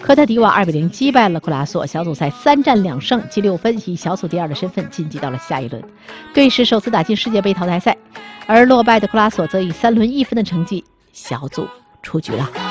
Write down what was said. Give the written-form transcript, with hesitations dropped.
科特迪瓦2比0击败了库拉索，小组赛3战2胜，积6分，以小组第2的身份晋级到了下一轮，队史首次打进世界杯淘汰赛。而落败的库拉索则以3轮1分的成绩小组出局了。